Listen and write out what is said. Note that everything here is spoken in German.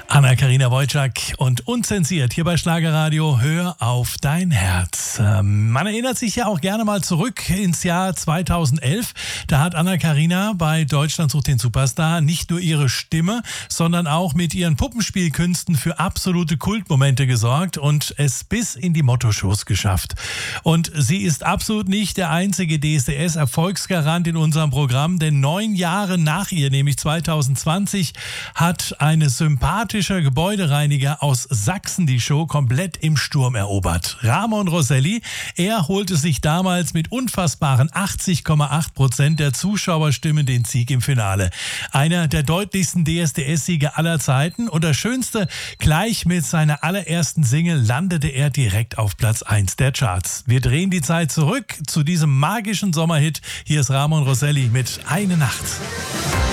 Anna-Karina Wojcik und unzensiert hier bei Schlagerradio. Hör auf dein Herz. Man erinnert sich ja auch gerne mal zurück ins Jahr 2011. Da hat Anna-Karina bei Deutschland sucht den Superstar nicht nur ihre Stimme, sondern auch mit ihren Puppenspielkünsten für absolute Kultmomente gesorgt und es bis in die Motto-Shows geschafft. Und sie ist absolut nicht der einzige DSDS-Erfolgsgarant in unserem Programm, denn 9 Jahre nach ihr, nämlich 2020, hat eine sympathische Gebäudereiniger aus Sachsen die Show komplett im Sturm erobert. Ramon Roselli, er holte sich damals mit unfassbaren 80,8% der Zuschauerstimmen den Sieg im Finale. Einer der deutlichsten DSDS-Siege aller Zeiten und das Schönste, gleich mit seiner allerersten Single landete er direkt auf Platz 1 der Charts. Wir drehen die Zeit zurück zu diesem magischen Sommerhit. Hier ist Ramon Roselli mit Eine Nacht.